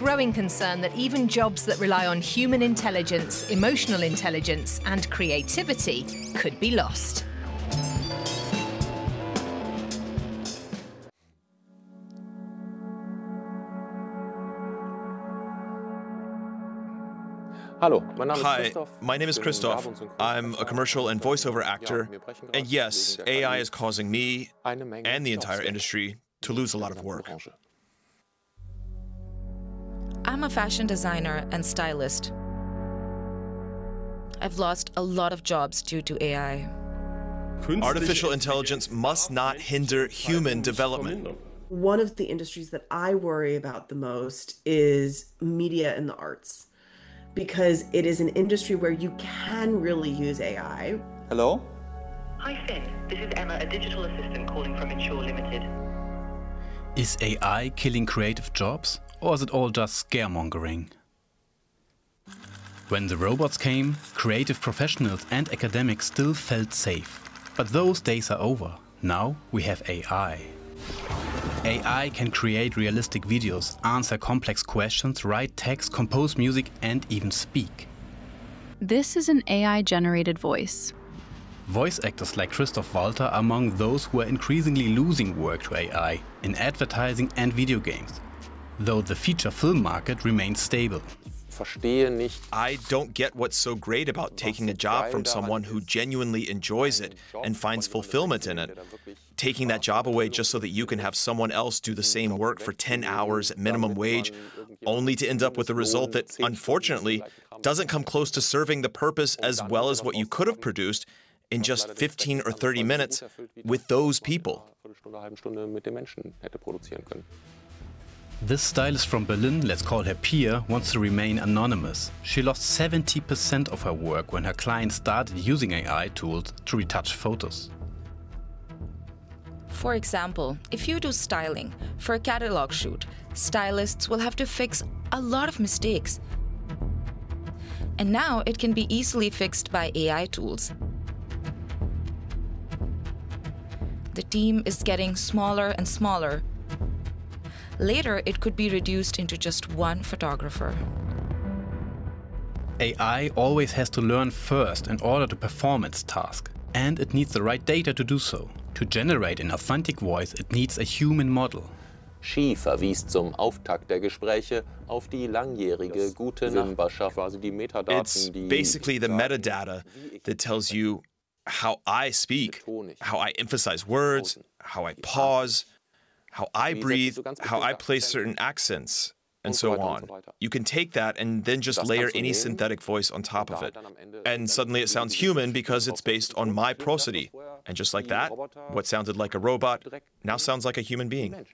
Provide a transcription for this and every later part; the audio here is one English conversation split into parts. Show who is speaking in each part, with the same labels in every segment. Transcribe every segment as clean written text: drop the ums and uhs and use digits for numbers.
Speaker 1: growing concern that even jobs that rely on human intelligence, emotional intelligence, and creativity could be lost.
Speaker 2: Hi, my name is Christoph. I'm a commercial and voiceover actor, and yes, AI is causing me and the entire industry to lose a lot of work.
Speaker 3: I'm a fashion designer and stylist. I've lost a lot of jobs due to AI.
Speaker 2: Artificial intelligence must not hinder human development.
Speaker 4: One of the industries that I worry about the most is media and the arts, because it is an industry where you can really use AI.
Speaker 5: Hello?
Speaker 6: Hi Finn, this is Emma, a digital assistant calling from Insure Limited.
Speaker 7: Is AI killing creative jobs, or is it all just scaremongering? When the robots came, creative professionals and academics still felt safe. But those days are over. Now we have AI. AI can create realistic videos, answer complex questions, write text, compose music, and even speak.
Speaker 8: This is an AI-generated voice.
Speaker 7: Voice actors like Christoph Walter are among those who are increasingly losing work to AI in advertising and video games, though the feature film market remains stable.
Speaker 2: I don't get what's so great about taking a job from someone who genuinely enjoys it and finds fulfillment in it. Taking that job away just so that you can have someone else do the same work for 10 hours at minimum wage, only to end up with a result that, unfortunately, doesn't come close to serving the purpose as well as what you could have produced in just 15 or 30 minutes with those people.
Speaker 7: This stylist from Berlin, let's call her Pia, wants to remain anonymous. She lost 70% of her work when her clients started using AI tools to retouch photos.
Speaker 3: For example, if you do styling for a catalog shoot, stylists will have to fix a lot of mistakes. And now it can be easily fixed by AI tools. The team is getting smaller and smaller. Later, it could be reduced into just one photographer.
Speaker 7: AI always has to learn first in order to perform its task. And it needs the right data to do so. To generate an authentic voice, it needs a human model.
Speaker 5: Xi verwies zum Auftakt der Gespräche auf die langjährige gute Nachbarschaft, quasi die Metadaten,
Speaker 2: It's basically the metadata that tells you how I speak, how I emphasize words, how I pause, how I breathe, how I place certain accents, and so on. You can take that and then just layer any synthetic voice on top of it. And suddenly it sounds human because it's based on my prosody. And just like that, what sounded like a robot now sounds like a human being.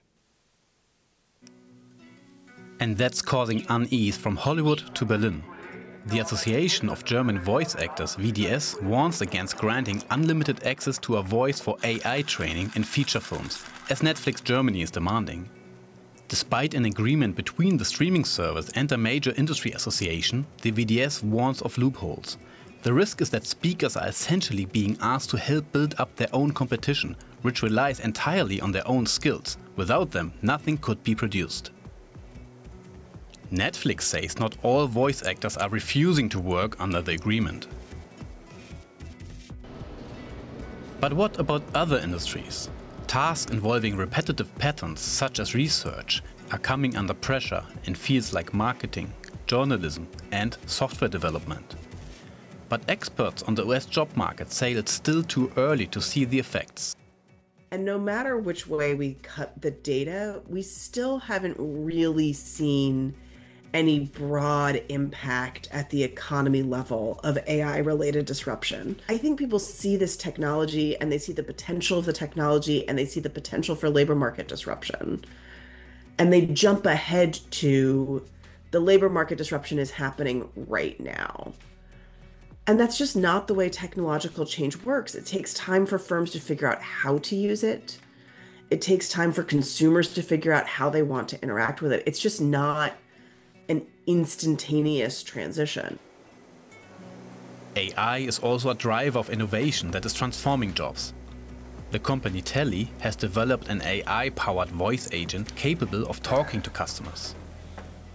Speaker 7: And that's causing unease from Hollywood to Berlin. The Association of German Voice Actors, VDS, warns against granting unlimited access to a voice for AI training in feature films, as Netflix Germany is demanding. Despite an agreement between the streaming service and a major industry association, the VDS warns of loopholes. The risk is that speakers are essentially being asked to help build up their own competition, which relies entirely on their own skills. Without them, nothing could be produced. Netflix says not all voice actors are refusing to work under the agreement. But what about other industries? Tasks involving repetitive patterns, such as research, are coming under pressure in fields like marketing, journalism, and software development. But experts on the US job market say it's still too early to see the effects.
Speaker 4: And no matter which way we cut the data, we still haven't really seen any broad impact at the economy level of AI-related disruption. I think people see this technology and they see the potential of the technology and they see the potential for labor market disruption. And they jump ahead to the labor market disruption is happening right now. And that's just not the way technological change works. It takes time for firms to figure out how to use it. It takes time for consumers to figure out how they want to interact with it. It's just not an instantaneous transition.
Speaker 7: AI is also a driver of innovation that is transforming jobs. The company Telly has developed an AI-powered voice agent capable of talking to customers.